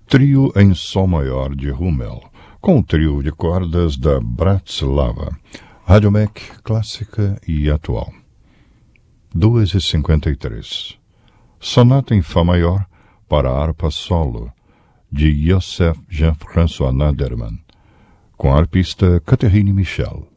Trio em Sol Maior de Hummel, com o trio de cordas da Bratislava, Radiomec clássica e atual. 2h53. Sonata em Fá Maior para harpa solo, de Joseph Jean-François Naderman, com a arpista Catherine Michel.